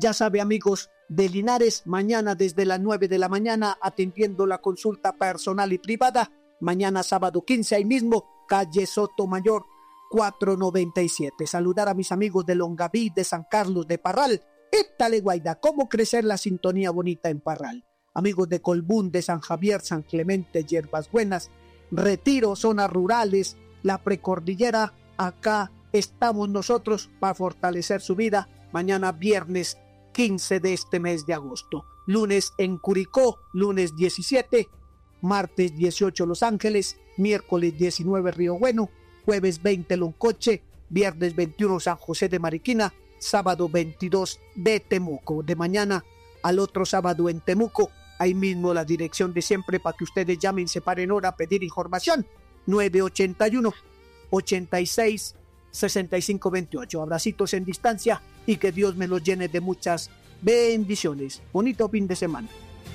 Ya sabe, amigos de Linares, mañana desde las 9 de la mañana atendiendo la consulta personal y privada. Mañana sábado 15 ahí mismo, calle Sotomayor 497. Saludar a mis amigos de Longaví, de San Carlos, de Parral. Étale, Guaida, cómo crecer la sintonía bonita en Parral. Amigos de Colbún, de San Javier, San Clemente, Hierbas Buenas, Retiro, zonas rurales, la precordillera. Acá estamos nosotros para fortalecer su vida. Mañana viernes 15 de este mes de agosto. Lunes en Curicó, lunes 17, martes 18 Los Ángeles, miércoles 19 Río Bueno, jueves 20 Loncoche, viernes 21 San José de Mariquina, sábado 22 de Temuco. De mañana al otro sábado en Temuco, ahí mismo la dirección de siempre para que ustedes llamen, se paren hora a pedir información. 981 86 6528. Abracitos en distancia y que Dios me los llene de muchas bendiciones. Bonito fin de semana.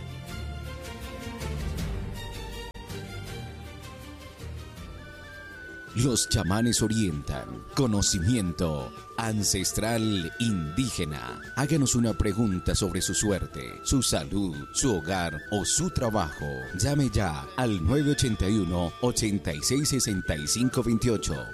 Los chamanes orientan. Conocimiento ancestral indígena. Háganos una pregunta sobre su suerte, su salud, su hogar o su trabajo. Llame ya al 981-866528.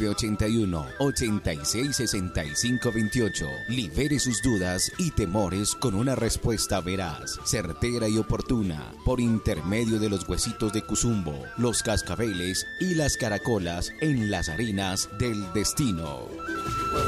981-866528. Libere sus dudas y temores con una respuesta veraz, certera y oportuna, por intermedio de los huesitos de Cuzumbo, los cascabeles y las caracolas en las arenas del destino.